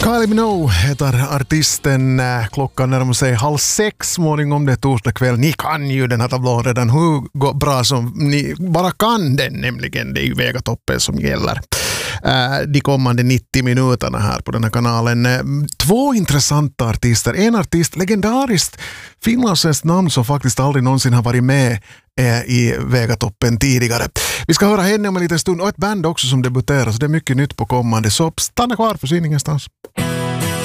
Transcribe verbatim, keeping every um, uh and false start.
Kylie Minogue heter artisten. Klockan närmar sig halv sex morgon, det är torsdag kväll. Ni kan ju den här tablån redan hur bra som ni bara kan den, nämligen. Det är ju Vegatoppen som gäller de kommande nittio minuterna här på den här kanalen. Två intressanta artister. En artist, legendariskt finlandssvenskt namn som faktiskt aldrig någonsin har varit med i Vegatoppen tidigare. Vi ska höra henne om en liten stund och ett band också som debuterar, så det är mycket nytt på kommande. Så stanna kvar för sin ingenstans.